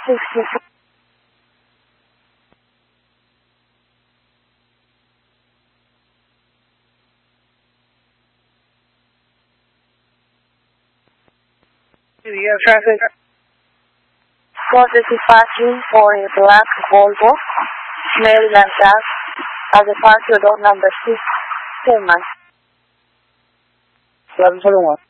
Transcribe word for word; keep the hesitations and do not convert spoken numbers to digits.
sixty-four. Do you have traffic? four fifty-five for a black Volvo, Maryland Gas, at departure door number six, Tillman. eleven twenty-one.